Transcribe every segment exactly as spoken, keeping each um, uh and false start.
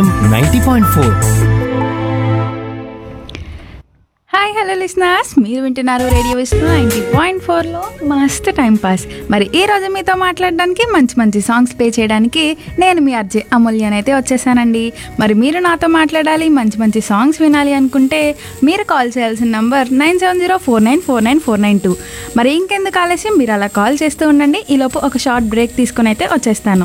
FM ninety point four. Hi hello listeners, మీరు వింటున్నారు radio Vishnu ninety point ఫోర్లో మస్త్ టైం పాస్. మరి ఈ రోజు మీతో మాట్లాడడానికి, మంచి మంచి సాంగ్స్ ప్లే చేయడానికి నేను మీ అర్జే అమూల్యనైతే వచ్చేసానండి. మరి మీరు నాతో మాట్లాడాలి, మంచి మంచి సాంగ్స్ వినాలి అనుకుంటే మీరు కాల్ చేయాల్సిన number nine seven zero four nine four nine four nine two. మరి ఇంకెందుకు ఆలస్యం, మీరు అలా కాల్ చేస్తూ ఉండండి. ఈలోపు ఒక షార్ట్ బ్రేక్ తీసుకుని అయితే వచ్చేస్తాను.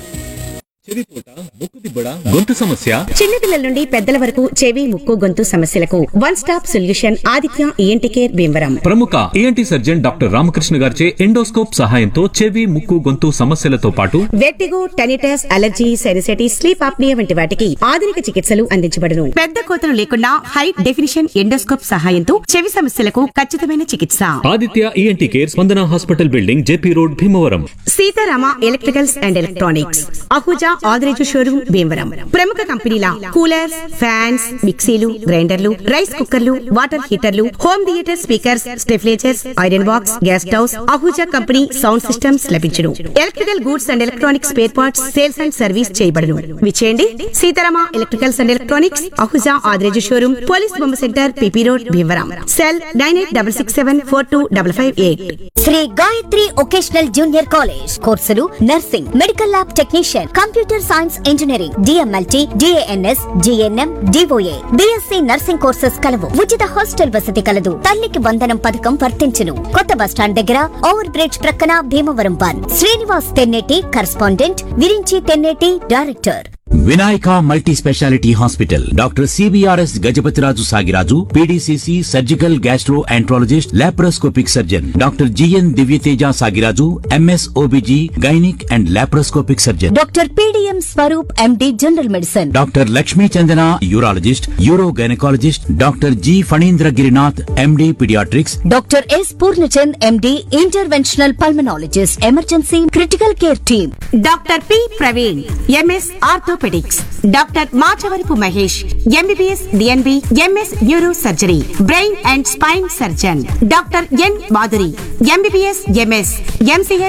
గొంతు సమస్య, చిన్నపిల్లల నుండి పెద్దల వరకు చెవి, ముక్కు, గొంతు సమస్యలకు one stop solution Aditya ENT care Bhimavaram. ప్రముఖ ఈఎన్టీ సర్జన్ డాక్టర్ రామకృష్ణ గారిచే ఎండోస్కోప్ సహాయంతో చెవి, ముక్కు, గొంతు సమస్యలతో పాటు vertigo, tinnitus, allergy, sinusitis, sleep apnoea వంటి వాటికి ఆధునిక చికిత్సలు అందించబడును. పెద్ద కోతలు లేకుండా హై డెఫినిషన్ ఎండోస్కోప్ సహాయంతో చెవి సమస్యలకు ఖచ్చితమైన చికిత్స. ఆదిత్య ఈఎన్టీ కేర్, స్పందన hospital building, JP road, Bhimavaram. Sitarama electricals and electronics, Ahuja Adireju showroom Bhimavaram. ప్రముఖ కంపెనీల కూలర్స్, ఫ్యాన్స్, మిక్సీలు, గ్రైండర్లు, రైస్ కుక్కర్లు, water హీటర్లు, home theatre speakers, స్టెఫ్లేజర్స్, iron box, gas stoves, Ahuja company sound systems లభించును. Electrical goods and electronics spare parts sales and service చేయబడును. విచేయండి Sitarama electricals and electronics, Ahuja Adireju showroom, police బొమ్మ centre, PP road, Bhimavaram. Cell nine eight double six seven four two double five eight. Shri Gayatri vocational junior college కోర్సులు nursing, medical lab technician, computer science engineering, DMLT, DNS, GNM, DOA, BSc nursing courses కలవు. ఉచిత hostel వసతి కలదు. తల్లికి వందనం పథకం వర్తించును. కొత్త bus stand దగ్గర ఓవర్ బ్రిడ్జ్ ప్రక్కన Bhimavaram one. Srinivas Tenneti correspondent, Virinchi Tenneti director. Vinayaka multi speciality hospital, doctor CBRS Gajapathiraju Sagiraju, PDCC surgical gastro enterologist, laparoscopic surgeon, doctor GN Divyateja Sagiraju, MS OBG gynaec and laparoscopic surgeon, doctor PDM Swaroop MD general medicine, doctor Lakshmi Chandana urologist, euro gynaecologist, doctor G Phanindra Girinath MD paediatrics, doctor yes Purnachand MD interventional pulmonologist, emergency critical care team, doctor P Praveen MS orthopaedics, doctor Machavarapu Mahesh MBBS DNB MS neuro surgery, brain and spine surgeon, doctor N Madhuri MBBS MS MCh